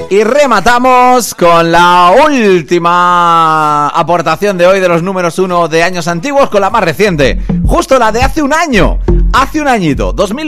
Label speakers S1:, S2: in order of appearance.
S1: Y rematamos con la última aportación de hoy de los números 1 de años antiguos, con la más reciente, justo la de hace un año, hace un añito, 2020.